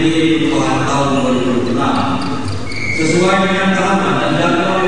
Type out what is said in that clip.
PBB perubahan tahun 2006 sesuai dengan tahapan dan jadwal